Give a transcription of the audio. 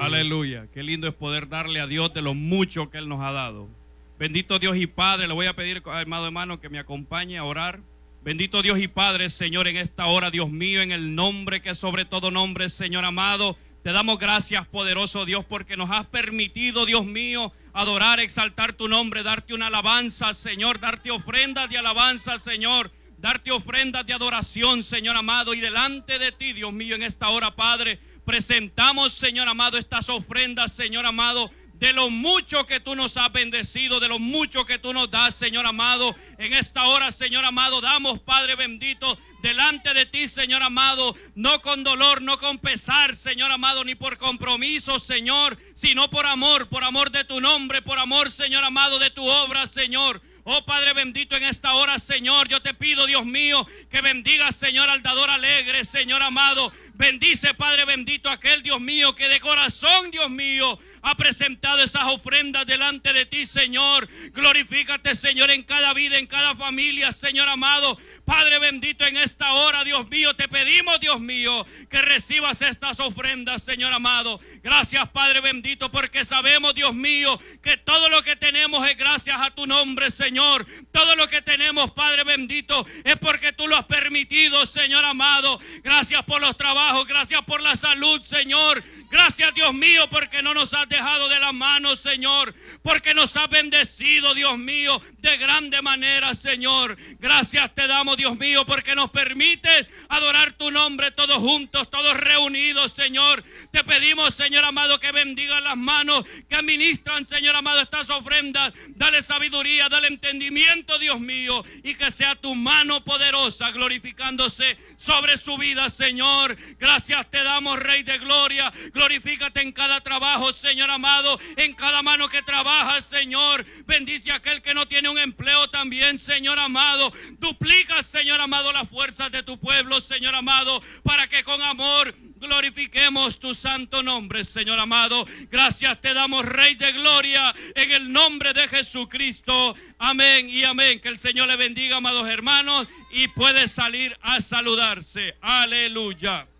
Aleluya. Qué lindo es poder darle a Dios de lo mucho que Él nos ha dado. Bendito Dios y Padre, le voy a pedir, amado hermano, que me acompañe a orar. Bendito Dios y Padre, Señor, en esta hora, Dios mío, en el nombre que es sobre todo nombre, Señor amado, te damos gracias, poderoso Dios, porque nos has permitido, Dios mío, adorar, exaltar tu nombre, darte una alabanza, Señor, darte ofrendas de alabanza, Señor, darte ofrendas de adoración, Señor amado, y delante de ti, Dios mío, en esta hora, Padre, presentamos, Señor amado, estas ofrendas, Señor amado, de lo mucho que tú nos has bendecido, de lo mucho que tú nos das, Señor amado. En esta hora, Señor amado, damos, Padre bendito, delante de ti, Señor amado, no con dolor, no con pesar, Señor amado, ni por compromiso, Señor, sino por amor de tu nombre, por amor, Señor amado, de tu obra, Señor. Oh Padre bendito, en esta hora, Señor, yo te pido, Dios mío, que bendigas, Señor, al dador alegre, Señor amado. Bendice, Padre bendito, aquel, Dios mío, que de corazón, Dios mío, ha presentado esas ofrendas delante de ti, Señor. Glorifícate, Señor, en cada vida, en cada familia, Señor amado. Padre bendito, en esta hora, Dios mío, te pedimos, Dios mío, que recibas estas ofrendas, Señor amado. Gracias, Padre bendito, porque sabemos, Dios mío, que todo lo que tenemos es gracias a tu nombre, Señor. Todo lo que tenemos, Padre bendito, es porque tú lo has permitido, Señor amado. Gracias por los trabajos, gracias por la salud, Señor. Gracias, Dios mío, porque no nos has dejado de la mano, Señor, porque nos has bendecido, Dios mío, de grande manera, Señor. Gracias te damos, Dios mío, porque nos permites adorar tu nombre todos juntos, todos reunidos, Señor. Te pedimos, Señor amado, que bendiga las manos que administran, Señor amado, estas ofrendas. Dale sabiduría, dale entendimiento, Dios mío, y que sea tu mano poderosa glorificándose sobre su vida, Señor. Gracias te damos, Rey de Gloria. Glorifícate en cada trabajo, Señor amado, en cada mano que trabaja, Señor. Bendice a aquel que no tiene un empleo también, Señor amado. Duplica, Señor amado, las fuerzas de tu pueblo, Señor amado, para que con amor glorifiquemos tu santo nombre, Señor amado. Gracias te damos, Rey de Gloria, en el nombre de Jesucristo. Amén y amén. Que el Señor le bendiga, amados hermanos, y puede salir a saludarse. Aleluya.